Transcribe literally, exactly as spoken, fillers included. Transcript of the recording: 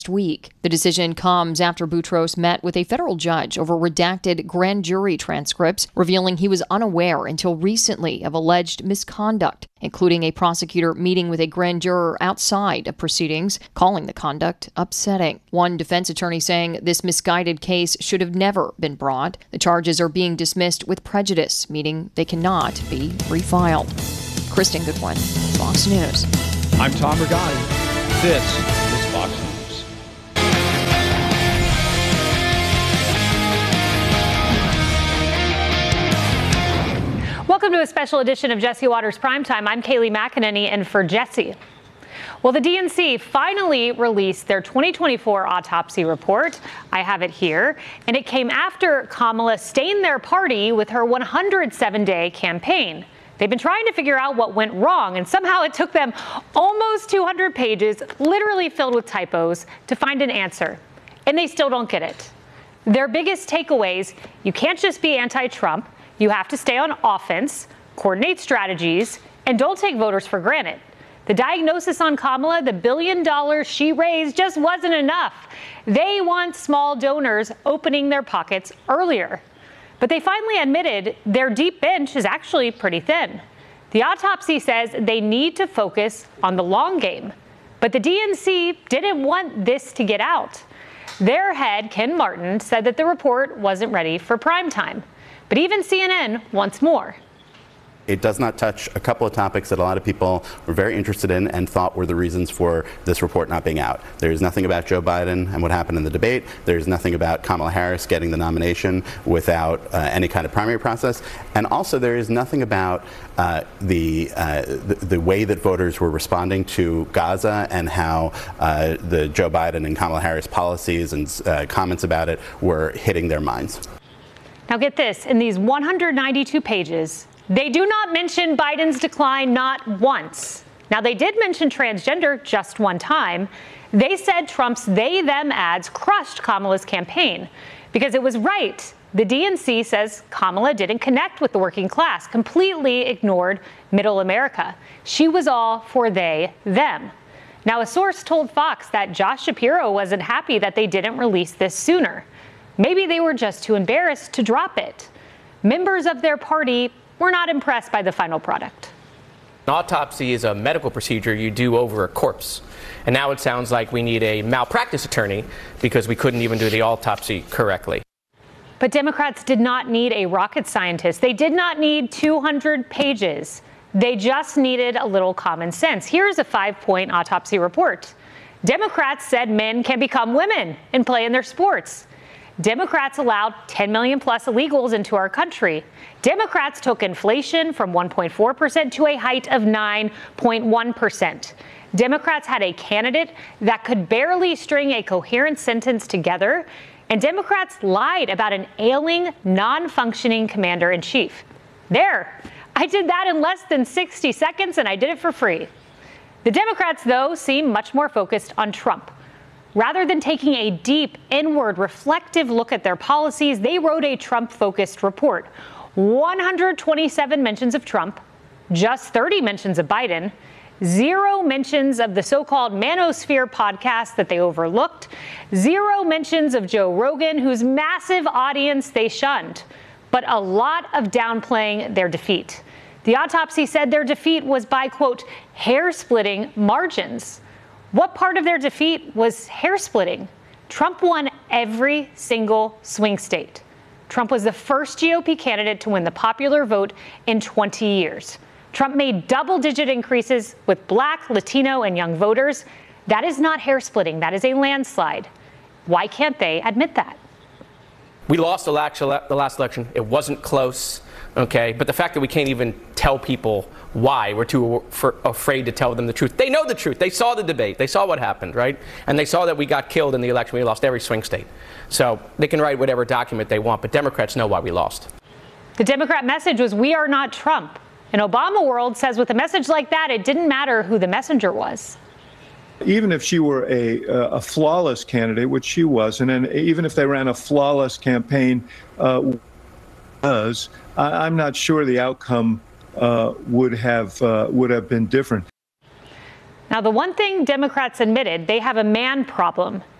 week. The decision comes after Boutros met with a federal judge over redacted grand jury transcripts, revealing he was unaware until recently of alleged misconduct, including a prosecutor meeting with a grand juror outside of proceedings, calling the conduct upsetting. One defense attorney saying this misguided case should have never been brought. The charges are being dismissed with prejudice, meaning they cannot be refiled. Kristen Goodwin, Fox News. I'm Tom Rigotti. This is Fox News. Welcome to a special edition of Jesse Watters Primetime. I'm Kayleigh McEnany, and for Jesse. Well, the D N C finally released their twenty twenty-four autopsy report. I have it here, and it came after Kamala stained their party with her one hundred seven day campaign. They've been trying to figure out what went wrong, and somehow it took them almost two hundred pages, literally filled with typos, to find an answer. And they still don't get it. Their biggest takeaways: you can't just be anti-Trump. You have to stay on offense, coordinate strategies, and don't take voters for granted. The diagnosis on Kamala, the billion dollars she raised, just wasn't enough. They want small donors opening their pockets earlier. But they finally admitted their deep bench is actually pretty thin. The autopsy says they need to focus on the long game. But the D N C didn't want this to get out. Their head, Ken Martin, said that the report wasn't ready for prime time. But even C N N wants more. It does not touch a couple of topics that a lot of people were very interested in and thought were the reasons for this report not being out. There is nothing about Joe Biden and what happened in the debate. There is nothing about Kamala Harris getting the nomination without uh, any kind of primary process. And also there is nothing about uh, the, uh, the the way that voters were responding to Gaza and how uh, the Joe Biden and Kamala Harris policies and uh, comments about it were hitting their minds. Now get this, in these one hundred ninety-two pages, they do not mention Biden's decline, not once. Now, they did mention transgender just one time. They said Trump's they them ads crushed Kamala's campaign because it was right. The D N C says Kamala didn't connect with the working class, completely ignored middle America. She was all for they, them. Now, a source told Fox that Josh Shapiro wasn't happy that they didn't release this sooner. Maybe they were just too embarrassed to drop it. Members of their party were not impressed by the final product. An autopsy is a medical procedure you do over a corpse. And now it sounds like we need a malpractice attorney because we couldn't even do the autopsy correctly. But Democrats did not need a rocket scientist. They did not need two hundred pages. They just needed a little common sense. Here's a five-point autopsy report. Democrats said men can become women and play in their sports. Democrats allowed ten million plus illegals into our country. Democrats took inflation from one point four percent to a height of nine point one percent. Democrats had a candidate that could barely string a coherent sentence together. And Democrats lied about an ailing, non-functioning commander-in-chief. There, I did that in less than sixty seconds, and I did it for free. The Democrats, though, seem much more focused on Trump. Rather than taking a deep, inward, reflective look at their policies, they wrote a Trump-focused report. one hundred twenty-seven mentions of Trump, just thirty mentions of Biden, zero mentions of the so-called Manosphere podcast that they overlooked, zero mentions of Joe Rogan, whose massive audience they shunned, but a lot of downplaying their defeat. The autopsy said their defeat was by, quote, hair-splitting margins. What part of their defeat was hair-splitting? Trump won every single swing state. Trump was the first G O P candidate to win the popular vote in twenty years. Trump made double-digit increases with Black, Latino, and young voters. That is not hair-splitting. That is a landslide. Why can't they admit that? We lost the last election. It wasn't close, okay? But the fact that we can't even tell people why, we're too afraid to tell them the truth. They know the truth. They saw the debate. They saw what happened, right? And they saw that we got killed in the election. We lost every swing state. So they can write whatever document they want, but Democrats know why we lost. The Democrat message was, we are not Trump. An Obama world says with a message like that, it didn't matter who the messenger was. Even if she were a, a flawless candidate, which she wasn't, and even if they ran a flawless campaign, uh, was, I, I'm not sure the outcome uh, would have uh, would have been different. Now, the one thing Democrats admitted, they have a man problem